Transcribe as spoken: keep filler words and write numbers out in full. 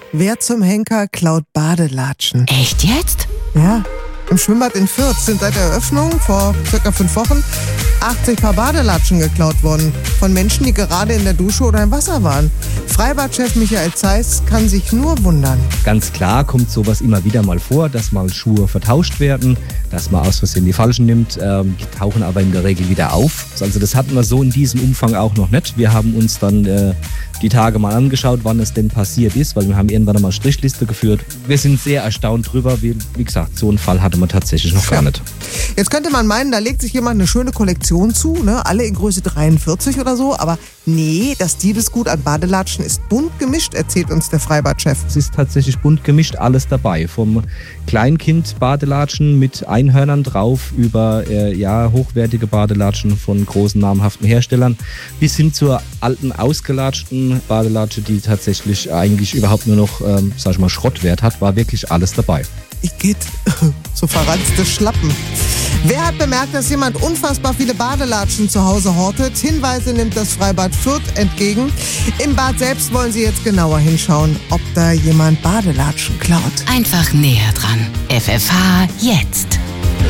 Wer zum Henker klaut Badelatschen? Echt jetzt? Ja, im Schwimmbad in Fürth sind seit der Eröffnung vor circa fünf Wochen achtzig Paar Badelatschen geklaut worden. Von Menschen, die gerade in der Dusche oder im Wasser waren. Freibadchef Michael Zeiss kann sich nur wundern. Ganz klar kommt sowas immer wieder mal vor, dass mal Schuhe vertauscht werden, dass man aus Versehen die falschen nimmt. Ähm, die tauchen aber in der Regel wieder auf. Also das hatten wir so in diesem Umfang auch noch nicht. Wir haben uns dann äh, die Tage mal angeschaut, wann es denn passiert ist, weil wir haben irgendwann einmal Strichliste geführt. Wir sind sehr erstaunt drüber. Wie, wie gesagt, so einen Fall hatte man tatsächlich noch gar nicht. Jetzt könnte man meinen, da legt sich jemand eine schöne Kollektion zu, ne? Alle in Größe dreiundvierzig oder so, aber nee, das Diebesgut an Badelatschen ist bunt gemischt, erzählt uns der Freibadchef. Es ist tatsächlich bunt gemischt, alles dabei. Vom Kleinkind-Badelatschen mit Einhörnern drauf über äh, ja, hochwertige Badelatschen von großen namhaften Herstellern bis hin zur alten, ausgelatschten Badelatsche, die tatsächlich eigentlich überhaupt nur noch, ähm, sag ich mal, Schrottwert hat, war wirklich alles dabei. Ich geht so verranzte Schlappen. Wer hat bemerkt, dass jemand unfassbar viele Badelatschen zu Hause hortet? Hinweise nimmt das Freibad Fürth entgegen. Im Bad selbst wollen sie jetzt genauer hinschauen, ob da jemand Badelatschen klaut. Einfach näher dran. F F H jetzt.